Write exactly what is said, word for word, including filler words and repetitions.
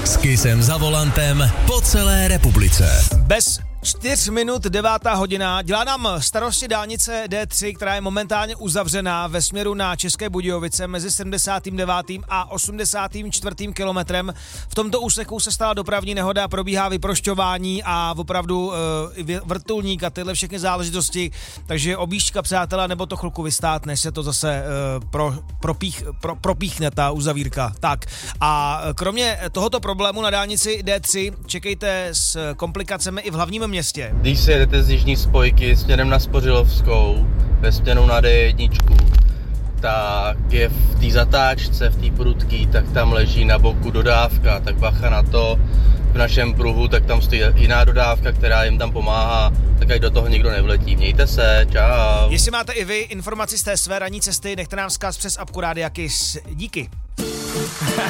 S Kissem za volantem po celé republice. Bez čtyř minut devátá hodina. Dělá nám starosti dálnice D tři, která je momentálně uzavřená ve směru na České Budějovice mezi sedmdesátým devátým a osmdesátým čtvrtým kilometrem. V tomto úseku se stala dopravní nehoda, probíhá vyprošťování a opravdu e, vrtulník a tyhle všechny záležitosti, takže objížďka, přátelé, nebo to chvilku vystát, než se to zase e, pro, propích, pro, propíchne ta uzavírka. Tak a kromě tohoto problému na dálnici D tři čekejte s komplikacemi i v hlavním městě. Když si jedete z jižní spojky směrem na Spořilovskou, ve směru na D jedna, tak je v té zatáčce, v té prudký, tak tam leží na boku dodávka, tak bacha na to. V našem pruhu, tak tam stojí jiná dodávka, která jim tam pomáhá, tak ať do toho nikdo nevletí. Mějte se, čau. Jestli máte i vy informaci z té své ranní cesty, nechte nám vzkaz přes apku Rádia Kiss. Díky.